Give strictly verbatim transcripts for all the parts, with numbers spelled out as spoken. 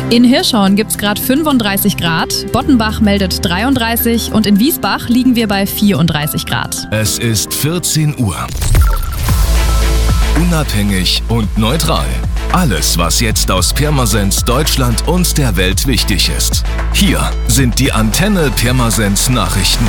In Hirschhorn gibt es gerade fünfunddreißig Grad, Bottenbach meldet dreiunddreißig und in Wiesbach liegen wir bei vierunddreißig Grad. Es ist vierzehn Uhr. Unabhängig und neutral. Alles, was jetzt aus Pirmasens, Deutschland und der Welt wichtig ist. Hier sind die Antenne Pirmasens Nachrichten.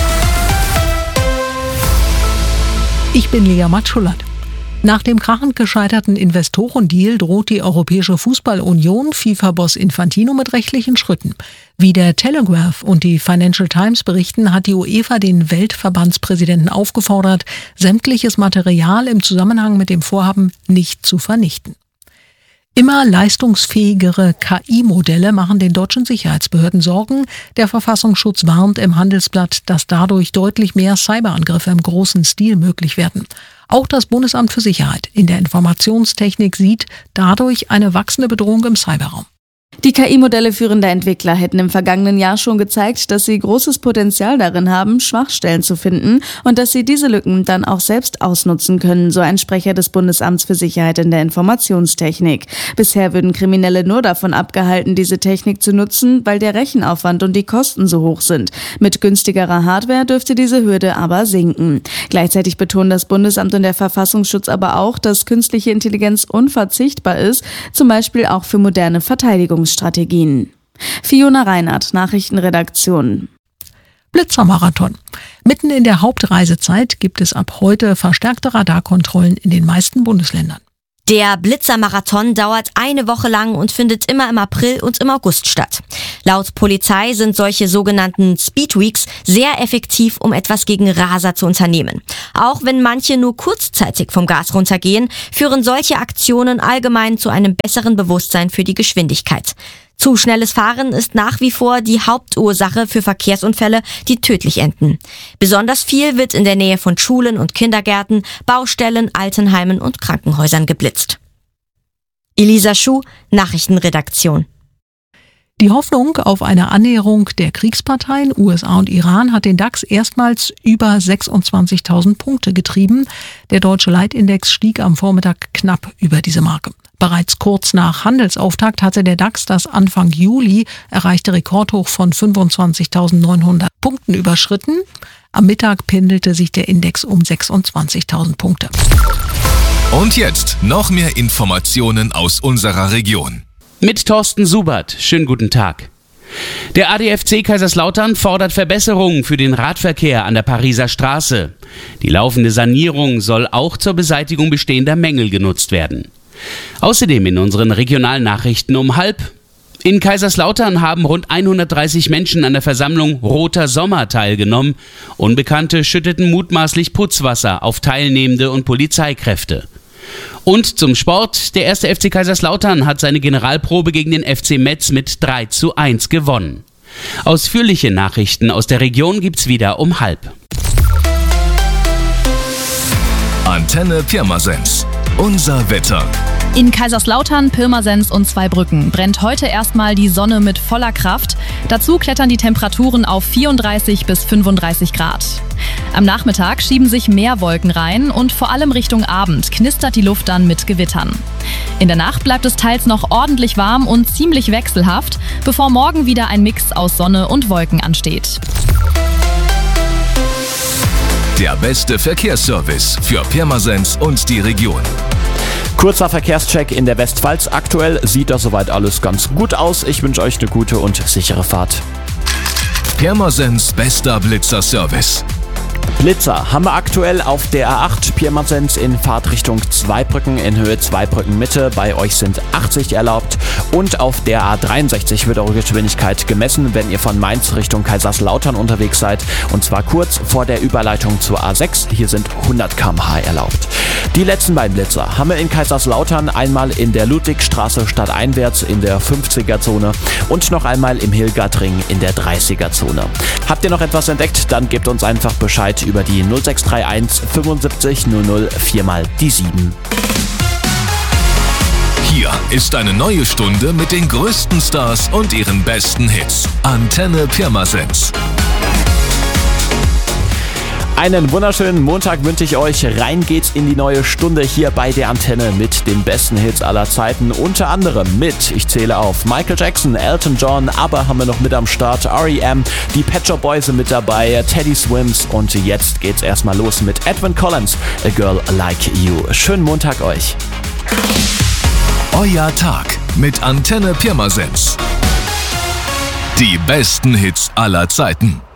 Ich bin Lea Matschullat. Nach dem krachend gescheiterten Investorendeal droht die Europäische Fußballunion FIFA-Boss Infantino mit rechtlichen Schritten. Wie der Telegraph und die Financial Times berichten, hat die UEFA den Weltverbandspräsidenten aufgefordert, sämtliches Material im Zusammenhang mit dem Vorhaben nicht zu vernichten. Immer leistungsfähigere K I-Modelle machen den deutschen Sicherheitsbehörden Sorgen. Der Verfassungsschutz warnt im Handelsblatt, dass dadurch deutlich mehr Cyberangriffe im großen Stil möglich werden. Auch das Bundesamt für Sicherheit in der Informationstechnik sieht dadurch eine wachsende Bedrohung im Cyberraum. Die K I-Modelle führender Entwickler hätten im vergangenen Jahr schon gezeigt, dass sie großes Potenzial darin haben, Schwachstellen zu finden und dass sie diese Lücken dann auch selbst ausnutzen können, so ein Sprecher des Bundesamts für Sicherheit in der Informationstechnik. Bisher würden Kriminelle nur davon abgehalten, diese Technik zu nutzen, weil der Rechenaufwand und die Kosten so hoch sind. Mit günstigerer Hardware dürfte diese Hürde aber sinken. Gleichzeitig betonen das Bundesamt und der Verfassungsschutz aber auch, dass künstliche Intelligenz unverzichtbar ist, zum Beispiel auch für moderne Verteidigungsstrategien. Fiona Reinhardt, Nachrichtenredaktion. Blitzermarathon. Mitten in der Hauptreisezeit gibt es ab heute verstärkte Radarkontrollen in den meisten Bundesländern. Der Blitzermarathon dauert eine Woche lang und findet immer im April und im August statt. Laut Polizei sind solche sogenannten Speedweeks sehr effektiv, um etwas gegen Raser zu unternehmen. Auch wenn manche nur kurzzeitig vom Gas runtergehen, führen solche Aktionen allgemein zu einem besseren Bewusstsein für die Geschwindigkeit. Zu schnelles Fahren ist nach wie vor die Hauptursache für Verkehrsunfälle, die tödlich enden. Besonders viel wird in der Nähe von Schulen und Kindergärten, Baustellen, Altenheimen und Krankenhäusern geblitzt. Elisa Schuh, Nachrichtenredaktion. Die Hoffnung auf eine Annäherung der Kriegsparteien U S A und Iran hat den DAX erstmals über sechsundzwanzigtausend Punkte getrieben. Der deutsche Leitindex stieg am Vormittag knapp über diese Marke. Bereits kurz nach Handelsauftakt hatte der DAX das Anfang Juli erreichte Rekordhoch von fünfundzwanzigtausendneunhundert Punkten überschritten. Am Mittag pendelte sich der Index um sechsundzwanzigtausend Punkte. Und jetzt noch mehr Informationen aus unserer Region. Mit Thorsten Subert. Schönen guten Tag. Der A D F C Kaiserslautern fordert Verbesserungen für den Radverkehr an der Pariser Straße. Die laufende Sanierung soll auch zur Beseitigung bestehender Mängel genutzt werden. Außerdem in unseren regionalen Nachrichten um halb. In Kaiserslautern haben rund hundertdreißig Menschen an der Versammlung Roter Sommer teilgenommen. Unbekannte schütteten mutmaßlich Putzwasser auf Teilnehmende und Polizeikräfte. Und zum Sport. Der erste F C Kaiserslautern hat seine Generalprobe gegen den F C Metz mit drei zu eins gewonnen. Ausführliche Nachrichten aus der Region gibt's wieder um halb. Antenne Pirmasens. Unser Wetter. In Kaiserslautern, Pirmasens und Zweibrücken brennt heute erstmal die Sonne mit voller Kraft. Dazu klettern die Temperaturen auf vierunddreißig bis fünfunddreißig Grad. Am Nachmittag schieben sich mehr Wolken rein und vor allem Richtung Abend knistert die Luft dann mit Gewittern. In der Nacht bleibt es teils noch ordentlich warm und ziemlich wechselhaft, bevor morgen wieder ein Mix aus Sonne und Wolken ansteht. Der beste Verkehrsservice für Pirmasens und die Region. Kurzer Verkehrscheck in der Westpfalz. Aktuell sieht das soweit alles ganz gut aus. Ich wünsche euch eine gute und sichere Fahrt. Pirmasens bester Blitzerservice. Blitzer haben wir aktuell auf der A acht Pirmasens in Fahrtrichtung Zweibrücken in Höhe Zweibrücken Mitte. Bei euch sind achtzig erlaubt. Und auf der A dreiundsechzig wird eure Geschwindigkeit gemessen, wenn ihr von Mainz Richtung Kaiserslautern unterwegs seid. Und zwar kurz vor der Überleitung zur A sechs. Hier sind hundert Kilometer pro Stunde erlaubt. Die letzten beiden Blitzer haben wir in Kaiserslautern einmal in der Ludwigstraße stadteinwärts in der fünfziger-Zone und noch einmal im Hilgertring in der dreißiger-Zone. Habt ihr noch etwas entdeckt? Dann gebt uns einfach Bescheid über die null sechs drei eins fünfundsiebzig null null vier mal die sieben. Hier ist eine neue Stunde mit den größten Stars und ihren besten Hits. Antenne Pirmasens. Einen wunderschönen Montag wünsche ich euch. Rein geht's in die neue Stunde hier bei der Antenne mit den besten Hits aller Zeiten. Unter anderem mit, ich zähle auf, Michael Jackson, Elton John, aber haben wir noch mit am Start, R E M, die Pet Shop Boys sind mit dabei, Teddy Swims und jetzt geht's erstmal los mit Edwin Collins, A Girl Like You. Schönen Montag euch. Euer Tag mit Antenne Pirmasens. Die besten Hits aller Zeiten.